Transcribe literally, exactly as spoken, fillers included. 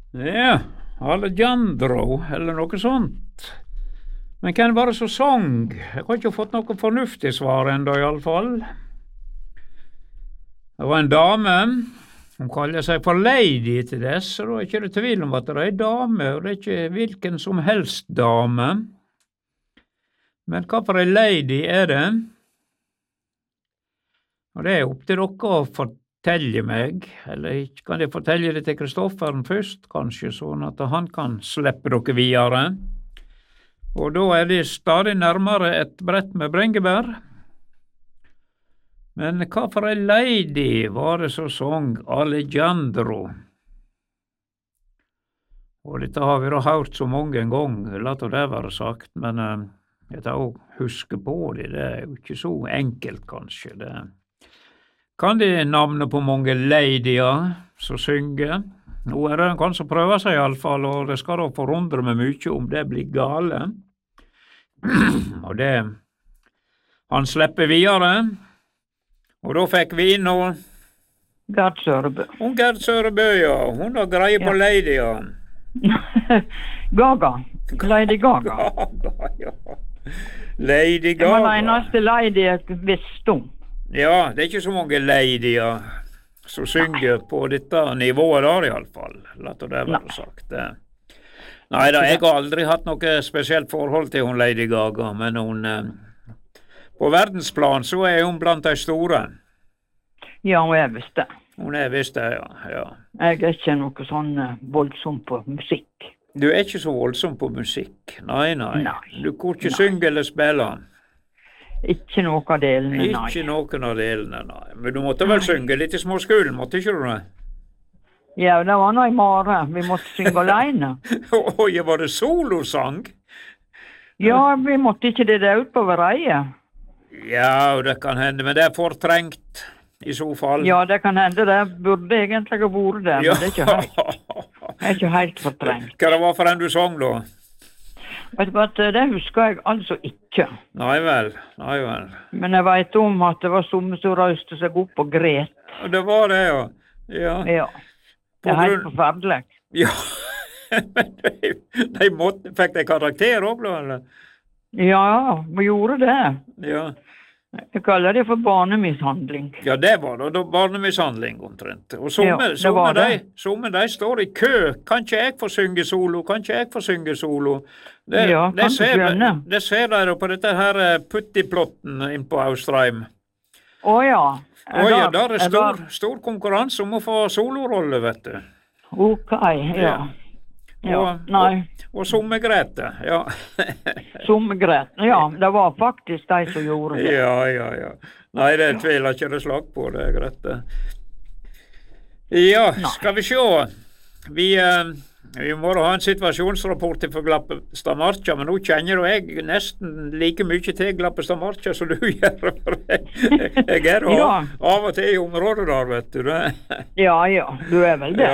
Ja, Alejandro, eller noe sånt. Men hvem var det som sang? Jeg har ikke fått noe fornuftig svar enda i alle fall. Det var en dame. Hun kaller seg for Lady til dess, så da er ikke det tvil om at det er en dame, og det er ikke hvilken som helst dame. Men hva for en lady er det? Og det er opp til dere å fortelle meg, eller kan jeg fortelle det til Kristofferen først, kanskje, sånn at han kan slippe dere videre. Og da er det stadig nærmere et brett med bringebær. Men hva for en lady var det som sang Alejandro? Og dette har vi da hørt så mange ganger, la det være sagt, men uh, jeg tar også huske på det, det er jo ikke så enkelt kanskje. Det. Kan de navnet på mange ladyer som synger? Nå er det en kan som prøver seg i alle fall, og det skal da forundre meg mye om det blir gale. Og det, han slipper videre. Og da fikk vi inn og Gerd Sørebø. Hun Gerd Sørebø, ja. Hun har greie på Ja. lady, ja. Gaga. Lady Gaga. Gaga, ja. Lady Det var den Gaga. eneste lady jeg visste om. Ja, det er ikke så mange ladyer som synger på dette nivået der i alle fall. La det være Nei. sagt. Det. Nei da, jeg har aldri hatt noe spesielt forhold til hun Lady Gaga, men hun... eh, På verdensplan så er hun blant de store. Ja, og jeg visste. Hun er visst det, ja. ja. Jeg er ikke noe sånn eh, voldsom på musikk. Du er ikke så voldsom på musikk. Nei, nei. Nei. Du kan ikke Nei. synge eller spille. Ikke noe av delene, nei. Ikke noen av delene, nei. Men du måtte vel synge litt i småskolen, måtte ikke du det? Ja, det var noe i mare. Vi måtte synge alene. Oi, var det solosang? Ja, vi måtte ikke det der ut på vereie. Ja, det kan hende, men det er fortrengt i så fall. Ja, det kan hende. Det burde egentlig ha vært det, Ja. men det er ikke helt, det er ikke helt fortrengt. Hva det var for en du sang da? Vet du hva, det husker jeg altså ikke. Nei vel, nei vel. Men jeg vet om at det var somme som røyste seg opp og gret. Det var det, ja. Ja. Ja, På det er helt grunn- forferdelig. Ja, men de, de måtte, fikk de karakter også, da, eller? Ja, vi gjorde det. Ja. Jeg kaller det for barnemishandling. Ja, det var da, da barnemishandling omtrent. Og somme, Ja, det somme, var de, det. somme de står i kø. Kan ikke jeg få synge solo? Kan ikke jeg få synge solo? Det, Ja, det kan du ser, skjønne. det ser de da på dette her eh, puttiplotten inn på Austrheim. Å ja. Oi, ja, var- der er jeg stor, var- stor konkurranse om å få solorolle, vet du. Ok, ja. Ja, Og, nei. og, og somme grete, ja. Som greit. Ja, det var faktisk de som gjorde det. Ja, ja, ja. Nei, det tviler ikke det slag på, det er greit det. Ja, Nei. skal vi se. Vi, eh, vi må da ha en situasjonsrapport for Glappestad Marka, men nå kjenner jo jeg nesten like mye til Glappestad Marka som du gjør. For jeg, jeg er da Ja. av og til i området der, vet du. Det. Ja, ja, du er vel det.